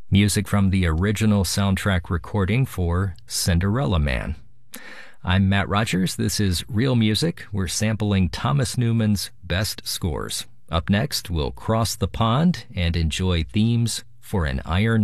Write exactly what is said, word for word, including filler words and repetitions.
Music from the original soundtrack recording for Cinderella Man. I'm Matt Rogers. This is Real Music. We're sampling Thomas Newman's best scores. Up next, we'll cross the pond and enjoy themes for an Iron